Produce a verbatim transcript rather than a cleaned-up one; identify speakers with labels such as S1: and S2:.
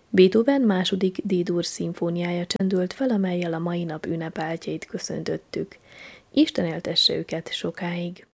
S1: Beethoven második D-dur szimfóniája csendült fel, amellyel a mai nap ünnepeltjeit köszöntöttük. Isten éltesse őket sokáig!